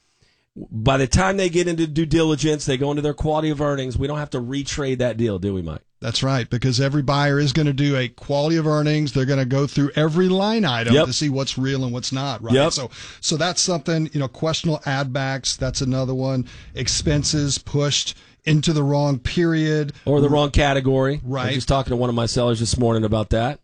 by the time they get into due diligence, they go into their quality of earnings, we don't have to retrade that deal, do we, Mike?
That's right, because every buyer is going to do a quality of earnings. They're going to go through every line item
Yep.
to see what's real and what's not, right?
Yep.
So so that's something, you know, questionable ad backs, that's another one. Expenses pushed into the wrong period.
Or the wrong category.
Right.
I was just talking to one of my sellers this morning about that.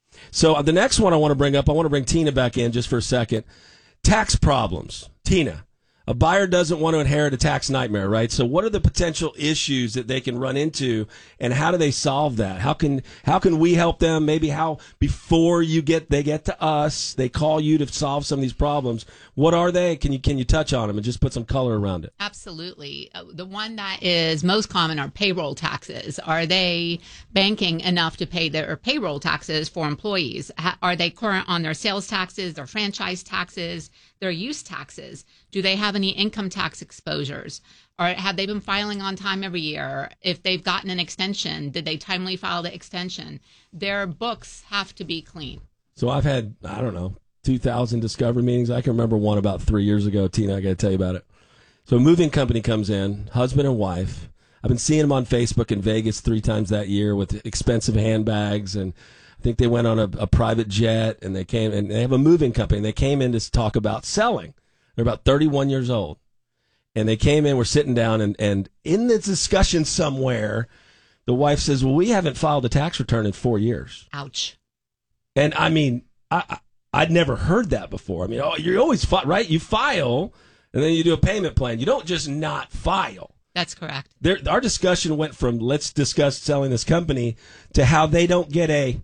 So uh, the next one I want to bring up, I want to bring Tina back in just for a second. Tax problems. Tina, a buyer doesn't want to inherit a tax nightmare, right? So what are the potential issues that they can run into, and how do they solve that? How can how can we help them? Maybe how before you get they get to us, they call you to solve some of these problems. What are they? Can you can you touch on them and just put some color around it?
Absolutely. Uh, The one that is most common are payroll taxes. Are they banking enough to pay their payroll taxes for employees? Ha- Are they current on their sales taxes, their franchise taxes, their use taxes? Do they have any income tax exposures? Or have they been filing on time every year? If they've gotten an extension, did they timely file the extension? Their books have to be clean.
So I've had, I don't know, two thousand discovery meetings. I can remember one about three years ago. Tina, I got to tell you about it. So a moving company comes in, husband and wife. I've been seeing them on Facebook in Vegas three times that year with expensive handbags. And I think they went on a, a private jet, and they came, and they have a moving company. And they came in to talk about selling. They're about thirty-one years old. And they came in, we're sitting down, and, and in the discussion somewhere, the wife says, well, we haven't filed a tax return in four years.
Ouch.
And I mean, I, I I'd never heard that before. I mean, oh, you always fi- right? You file, and then you do a payment plan. You don't just not file.
That's correct.
There, our discussion went from let's discuss selling this company to how they don't get a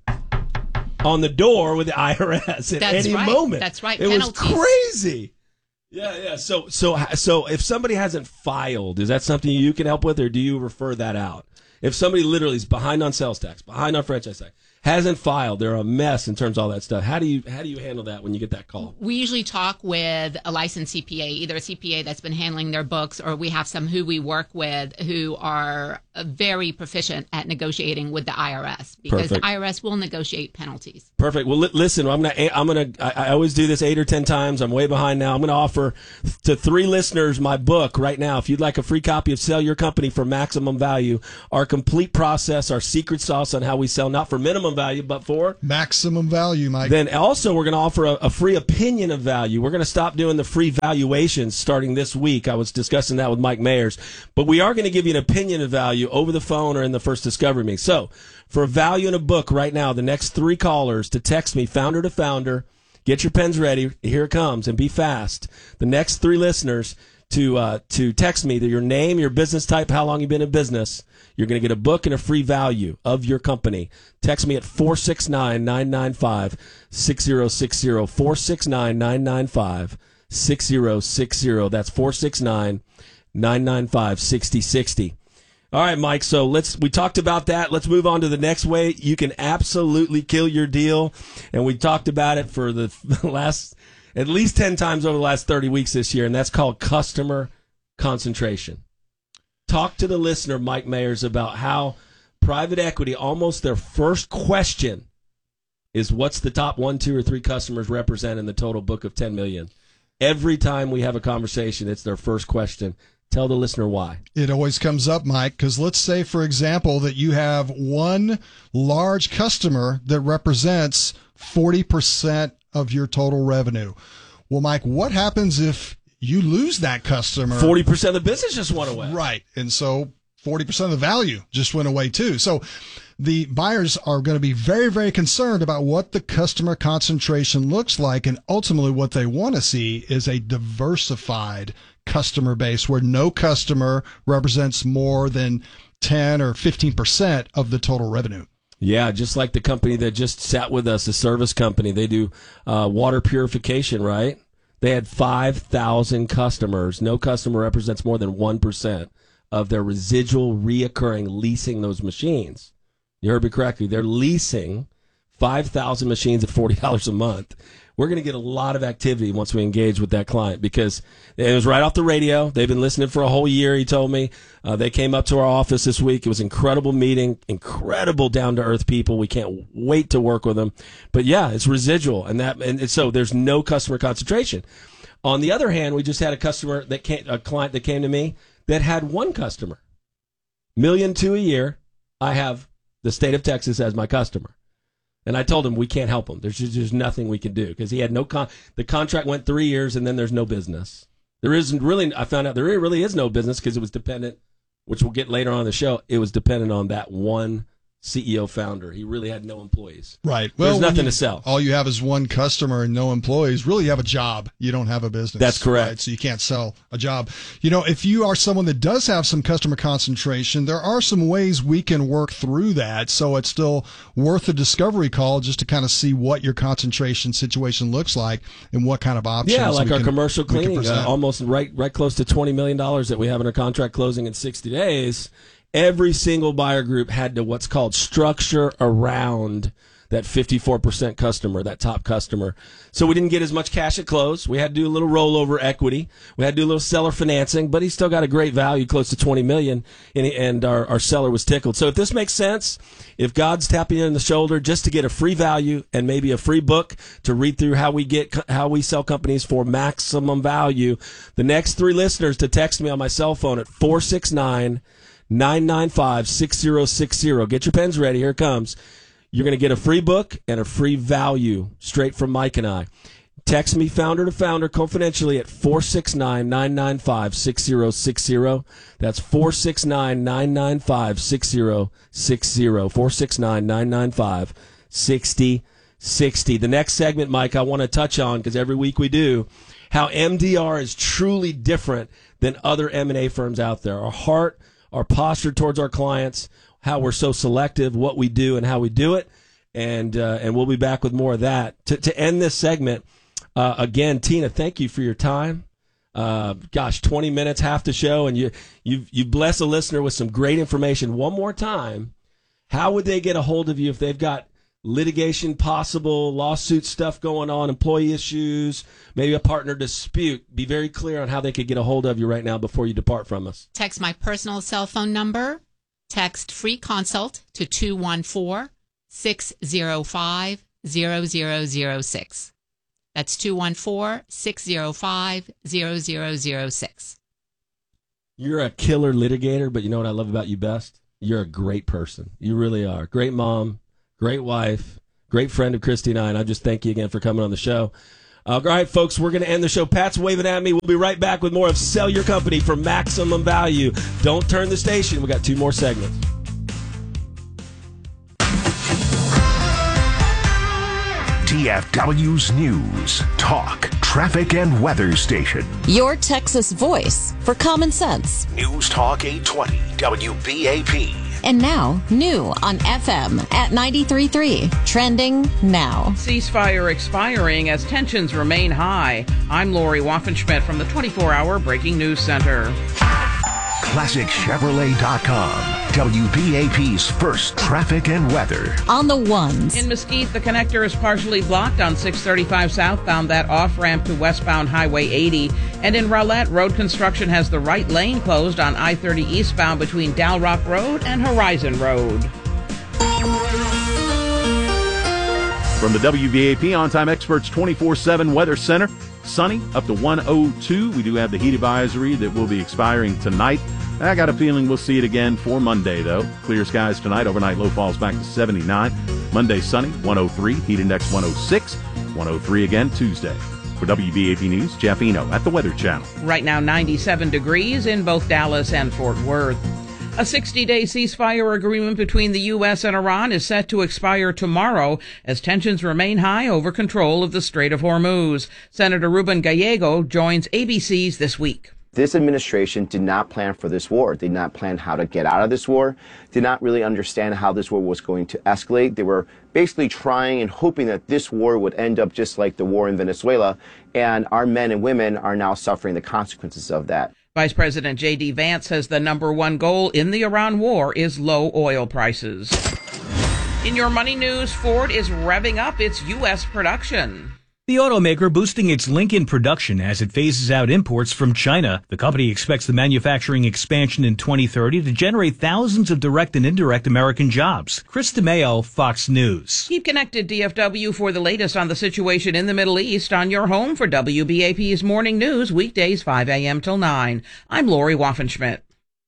on the door with the I R S at
That's
any
right.
moment.
That's right.
It
Penalties.
was crazy. Yeah, yeah. So, so, so, if somebody hasn't filed, is that something you can help with, or do you refer that out? If somebody literally is behind on sales tax, behind on franchise tax, hasn't filed, they're a mess in terms of all that stuff. How do you how do you handle that when you get that call?
We usually talk with a licensed C P A, either a C P A that's been handling their books, or we have some who we work with who are very proficient at negotiating with the I R S, because
Perfect.
the I R S will negotiate penalties.
Perfect. Well, li- listen, I'm gonna, I'm gonna, I, I always do this eight or ten times. I'm way behind now. I'm gonna offer to three listeners my book right now. If you'd like a free copy of Sell Your Company for Maximum Value, our complete process, our secret sauce on how we sell, not for minimum value, but for
maximum value, Mike.
Then also we're gonna offer a, a free opinion of value. We're gonna stop doing the free valuations starting this week. I was discussing that with Mike Mayers, but we are gonna give you an opinion of value over the phone or in the first discovery meeting. So for a value in a book right now, the next three callers to text me, founder to founder, get your pens ready. Here it comes, and be fast. The next three listeners to uh, to text me your name, your business type, how long you've been in business. You're going to get a book and a free value of your company. Text me at four six nine, nine nine five, six zero six zero, four six nine, nine nine five, six zero six zero. That's four six nine, nine nine five, six zero six zero. All right, Mike. So let's, we talked about that. Let's move on to the next way you can absolutely kill your deal. And we talked about it for the last, at least ten times over the last thirty weeks this year. And that's called customer concentration. Talk to the listener, Mike Mayers, about how private equity, almost their first question is what's the top one, two, or three customers represent in the total book of ten million. Every time we have a conversation, it's their first question. Tell the listener why.
It always comes up, Mike, because let's say, for example, that you have one large customer that represents forty percent of your total revenue. Well, Mike, what happens if you lose that customer?
forty percent of the business just went away.
Right. And so forty percent of the value just went away too. So the buyers are going to be very, very concerned about what the customer concentration looks like. And ultimately what they want to see is a diversified customer base where no customer represents more than ten or fifteen percent of the total revenue.
Yeah, just like the company that just sat with us, a service company. They do uh, water purification, right? They had five thousand customers. No customer represents more than one percent of their residual reoccurring leasing those machines. You heard me correctly. They're leasing five thousand machines at forty dollars a month. We're going to get a lot of activity once we engage with that client because it was right off the radio. They've been listening for a whole year, he told me. Uh, they came up to our office this week. It was an incredible meeting, incredible down-to-earth people. We can't wait to work with them. But, yeah, it's residual, and that and so there's no customer concentration. On the other hand, we just had a customer that came, a client that came to me that had one customer. Million two a year. I have the state of Texas as my customer. And I told him we can't help him. There's just there's nothing we can do because he had no con. The contract went three years and then there's no business. There isn't really. I found out there really is no business because it was dependent, which we'll get later on in the show. It was dependent on that one C E O founder. He really had no employees.
Right. Well,
there's nothing
you,
to sell.
All you have is one customer and no employees. Really, you have a job. You don't have a business.
That's correct.
Right? So you can't sell a job. You know, if you are someone that does have some customer concentration, there are some ways we can work through that. So it's still worth a discovery call just to kind of see what your concentration situation looks like and what kind of options.
Yeah, like
we
our
can,
commercial
we can
cleaning, uh,
present.
almost right, right close to twenty million dollars that we have in our contract closing in sixty days. Every single buyer group had to what's called structure around that fifty-four percent customer, that top customer. So we didn't get as much cash at close. We had to do a little rollover equity. We had to do a little seller financing, but he still got a great value, close to twenty million dollars, and, he, and our, our seller was tickled. So if this makes sense, if God's tapping you in the shoulder just to get a free value and maybe a free book to read through how we get how we sell companies for maximum value, the next three listeners to text me on my cell phone at four six nine, nine nine five, six zero six zero. Get your pens ready. Here it comes. You're going to get a free book and a free value straight from Mike and I. Text me founder to founder confidentially at four six nine, nine nine five, six zero six zero. That's four six nine, nine nine five, six zero six zero. four six nine, nine nine five, six zero sixty. The next segment, Mike, I want to touch on, because every week we do, how M D R is truly different than other M and A firms out there. Our heart, our posture towards our clients, how we're so selective, what we do and how we do it. And uh, and we'll be back with more of that. To, to end this segment, uh, again, Tina, thank you for your time. Uh, gosh, twenty minutes, half the show, and you you've you've blessed a listener with some great information. One more time, how would they get a hold of you if they've got litigation possible, lawsuit stuff going on, employee issues, maybe a partner dispute? Be very clear on how they could get a hold of you right now before you depart from us.
Text my personal cell phone number. Text free consult to two one four, six zero five, zero zero zero six. That's two one four, six zero five, zero zero zero six.
You're a killer litigator, but you know what I love about you best? You're a great person. You really are. Great mom, great wife, great friend of Christy and I, and I just thank you again for coming on the show. Uh, all right, folks, we're going to end the show. Pat's waving at me. We'll be right back with more of Sell Your Company for Maximum Value. Don't turn the station. We got two more segments.
T F W's News, Talk, Traffic, and Weather Station.
Your Texas voice for common sense.
News Talk eight twenty W B A P.
And now, new on F M at ninety-three point three. Trending now.
Ceasefire expiring as tensions remain high. I'm Lori Waffenschmidt from the twenty-four hour Breaking News Center.
Classic Chevrolet dot com. W B A P's first traffic and weather.
On the ones.
In Mesquite, the connector is partially blocked on six thirty-five southbound, that off-ramp to westbound Highway eighty. And in Rowlett, road construction has the right lane closed on I thirty eastbound between Dow Rock Road and Horizon Road.
From the W B A P On-Time Experts twenty-four seven Weather Center, sunny up to one oh two. We do have the heat advisory that will be expiring tonight. I got a feeling we'll see it again for Monday, though. Clear skies tonight. Overnight low falls back to seventy-nine. Monday sunny, one oh three. Heat index one oh six. one oh three again Tuesday. For W B A P News, Jeff Eno at the Weather Channel.
Right now, ninety-seven degrees in both Dallas and Fort Worth. A sixty-day ceasefire agreement between the U S and Iran is set to expire tomorrow as tensions remain high over control of the Strait of Hormuz. Senator Ruben Gallego joins A B C's This Week.
This administration did not plan for this war, did not plan how to get out of this war, did not really understand how this war was going to escalate. They were basically trying and hoping that this war would end up just like the war in Venezuela, and our men and women are now suffering the consequences of that.
Vice President J D Vance says the number one goal in the Iran war is low oil prices. In your money news, Ford is revving up its U S production.
The automaker boosting its Lincoln production as it phases out imports from China. The company expects the manufacturing expansion in twenty thirty to generate thousands of direct and indirect American jobs. Chris DeMeo, Fox News.
Keep connected, D F W, for the latest on the situation in the Middle East on your home for W B A P's Morning News, weekdays five a.m. till nine. I'm Lori Waffenschmidt.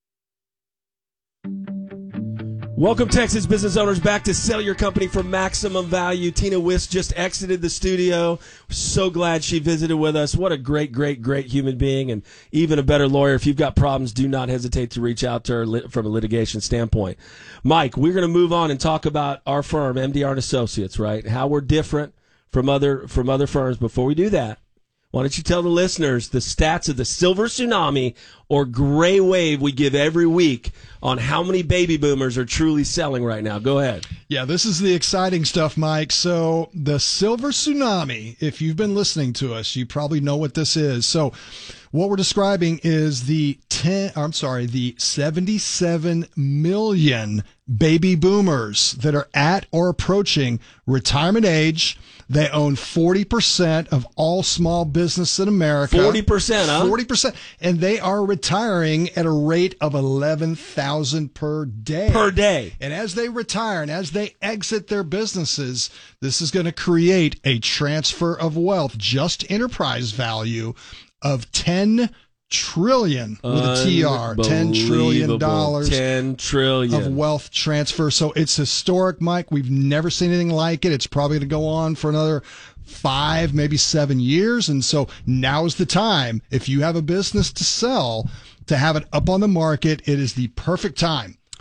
Welcome, Texas business owners, back to Sell Your Company for Maximum Value. Tina Wiss just exited the studio. We're so glad she visited with us. What a great, great, great human being, and even a better lawyer. If you've got problems, do not hesitate to reach out to her from a litigation standpoint. Mike, we're going to move on and talk about our firm, M D R and Associates, right? How we're different from other from other firms. Before we do that, why don't you tell the listeners the stats of the silver tsunami or gray wave we give every week on how many baby boomers are truly selling right now? Go ahead.
Yeah, this is the exciting stuff, Mike. So the silver tsunami, if you've been listening to us, you probably know what this is. So what we're describing is the ten, I'm sorry, the seventy-seven million baby boomers that are at or approaching retirement age. They own forty percent of all small business in America.
forty percent, huh?
forty percent. And they are retiring at a rate of eleven thousand per day.
Per day.
And as they retire and as they exit their businesses, this is going to create a transfer of wealth, just enterprise value of ten trillion with a T R, ten trillion dollars
ten trillion
of wealth transfer. So it's historic, Mike. We've never seen anything like it. It's probably going to go on for another five, maybe seven years. And so now's the time. If you have a business to sell, to have it up on the market, it is the perfect time.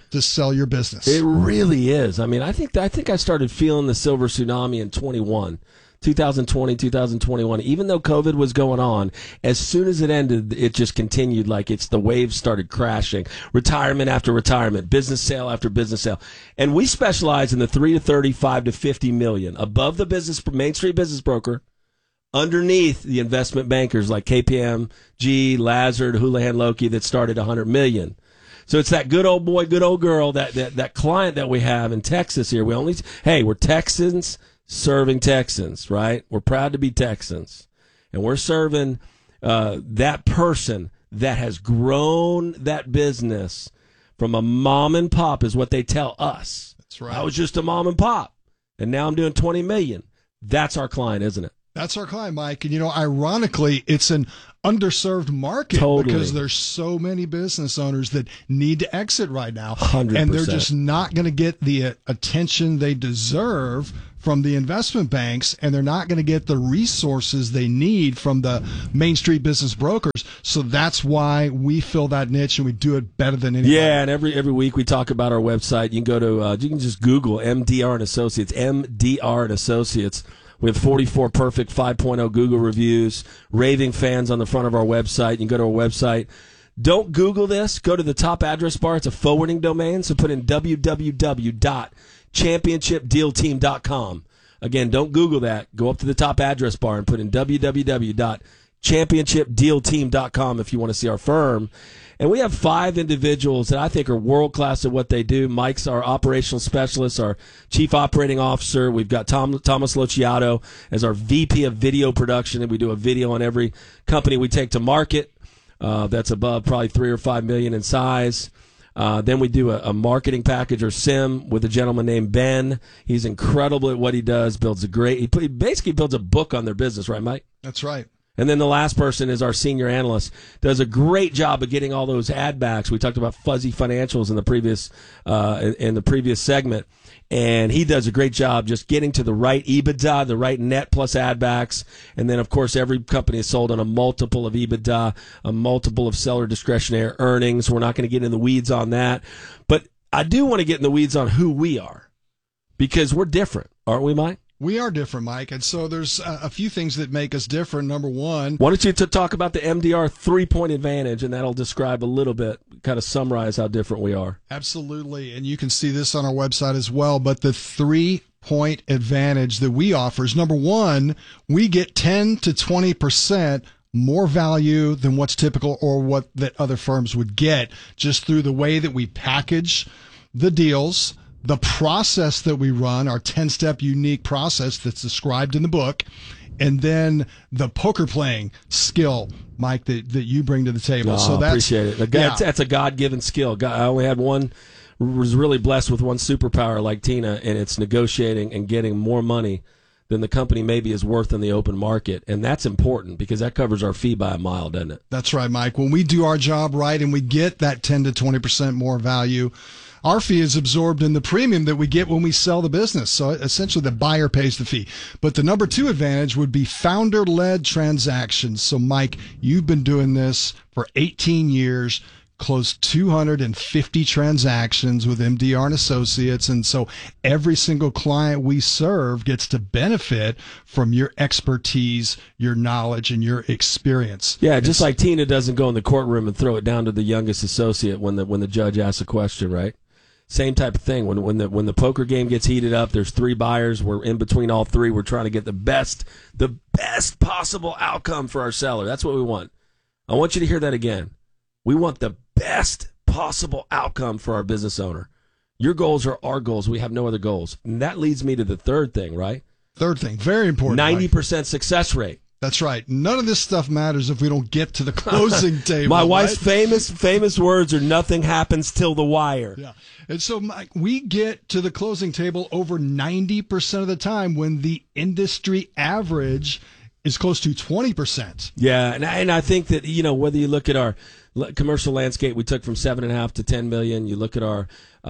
to sell your business.
It really is. I mean, I think I think I started feeling the silver tsunami in twenty-one. twenty twenty, twenty twenty-one, even though COVID was going on, as soon as it ended, it just continued like it's the waves started crashing. Retirement after retirement, business sale after business sale. And we specialize in the three to thirty-five to fifty million, above the business Main Street business broker, underneath the investment bankers like K P M G, Lazard, Houlihan Lokey that started one hundred million. So it's that good old boy, good old girl, that, that, that client that we have in Texas here. We only, hey, we're Texans serving Texans, right? We're proud to be Texans. And we're serving uh, that person that has grown that business from a mom and pop is what they tell us.
That's right.
I was just a mom and pop, and now I'm doing twenty million. That's our client, isn't it?
That's our client, Mike. And, you know, ironically, it's an underserved market
Totally.
because there's so many business owners that need to exit right now.
one hundred percent.
And they're just not going to get the uh, attention they deserve from the investment banks, and they're not going to get the resources they need from the Main Street business brokers. So that's why we fill that niche, and we do it better than anybody.
Yeah, and every every week we talk about our website. You can go to, uh, you can just Google M D R and Associates, M D R and Associates. We have forty-four perfect five point oh Google reviews, raving fans on the front of our website. You can go to our website. Don't Google this. Go to the top address bar. It's a forwarding domain, so put in w w w dot championship deal team dot com. Again, don't Google that. Go up to the top address bar and put in w w w dot championship deal team dot com if you want to see our firm. And we have five individuals that I think are world-class at what they do. Mike's our operational specialist, our chief operating officer. We've got Tom, Thomas Lociato as our V P of video production, and we do a video on every company we take to market. Uh, that's above probably three or five million in size. Uh, then we do a, a marketing package or S I M with a gentleman named Ben. He's incredible at what he does, builds a great, he, put, he basically builds a book on their business, right, Mike?
That's right. And
then the last person is our senior analyst. Does a great job of getting all those ad backs. We talked about fuzzy financials in the previous uh, in, in the previous segment, and he does a great job just getting to the right EBITDA, the right net plus ad backs. And then, of course, every company is sold on a multiple of EBITDA, a multiple of seller discretionary earnings. We're not going to get in the weeds on that, but I do want to get in the weeds on who we are, because we're different, aren't we, Mike?
We are different, Mike, and so there's a, a few things that make us different. Number one,
why don't you to talk about the M D R three-point advantage, and that'll describe a little bit, kind of summarize how different we are.
Absolutely, and you can see this on our website as well. But the three-point advantage that we offer is, number one, we get ten to twenty percent more value than what's typical or what that other firms would get, just through the way that we package the deals, the process that we run, our ten-step unique process that's described in the book, and then the poker playing skill, Mike, that, that you bring to the table.
Oh,
so that's,
appreciate it. Yeah. That's, that's a God-given skill. I only had one, was really blessed with one superpower like Tina, and it's negotiating and getting more money than the company maybe is worth in the open market. And that's important because that covers our fee by a mile, doesn't it?
That's right, Mike. When we do our job right and we get that ten to twenty percent more value, our fee is absorbed in the premium that we get when we sell the business. So essentially the buyer pays the fee. But the number two advantage would be founder-led transactions. So Mike, you've been doing this for eighteen years, closed two hundred fifty transactions with M D R and Associates. And so every single client we serve gets to benefit from your expertise, your knowledge, and your experience.
Yeah, just it's, like Tina doesn't go in the courtroom and throw it down to the youngest associate when the when the judge asks a question, right? Same type of thing. When when the when the poker game gets heated up, there's three buyers. We're in between all three. We're trying to get the best, the best possible outcome for our seller. That's what we want. I want you to hear that again. We want the best possible outcome for our business owner. Your goals are our goals. We have no other goals. And that leads me to the third thing, right?
Third thing, very important.
ninety percent success rate.
That's right. None of this stuff matters if we don't get to the closing table.
My wife's
right?
famous famous words are nothing happens till the wire.
Yeah. And so, Mike, we get to the closing table over ninety percent of the time when the industry average is close to twenty percent.
Yeah, and I, and I think that, you know, whether you look at our commercial landscape, we took from seven and a half to ten million. You look at our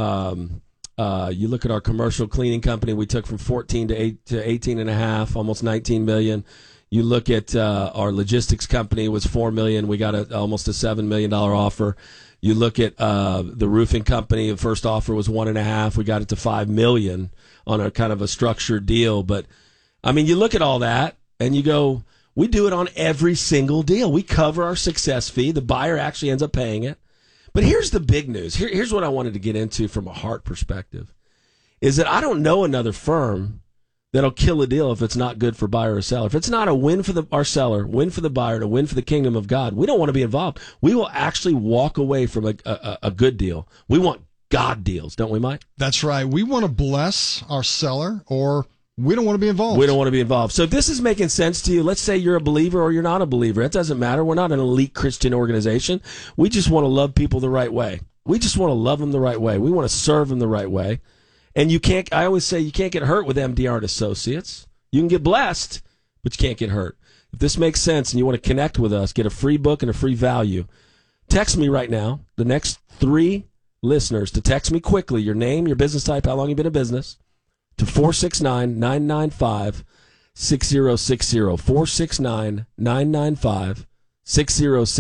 um, uh, you look at our commercial cleaning company, we took from fourteen to eight to eighteen and a half, almost nineteen million. You look at uh, our logistics company was four million dollars. We got a, almost a seven million dollars offer. You look at uh, the roofing company. The first offer was one and a half. We got it to five million dollars on a kind of a structured deal. But I mean, you look at all that and you go, we do it on every single deal. We cover our success fee. The buyer actually ends up paying it. But here's the big news. Here, here's what I wanted to get into from a heart perspective, is that I don't know another firm that'll kill a deal if it's not good for buyer or seller. If it's not a win for the our seller, win for the buyer, and a win for the kingdom of God, we don't want to be involved. We will actually walk away from a, a, a good deal. We want God deals, don't we, Mike?
That's right. We want to bless our seller, or we don't want to be involved.
We don't want to be involved. So if this is making sense to you, let's say you're a believer or you're not a believer. It doesn't matter. We're not an elite Christian organization. We just want to love people the right way. We just want to love them the right way. We want to serve them the right way. And you can't, I always say, you can't get hurt with M D R and Associates. You can get blessed, but you can't get hurt. If this makes sense and you want to connect with us, get a free book and a free value, text me right now, the next three listeners, to text me quickly your name, your business type, how long you've been in business, to four six nine, nine nine five, six zero six zero. four six nine, nine nine five, six zero six zero.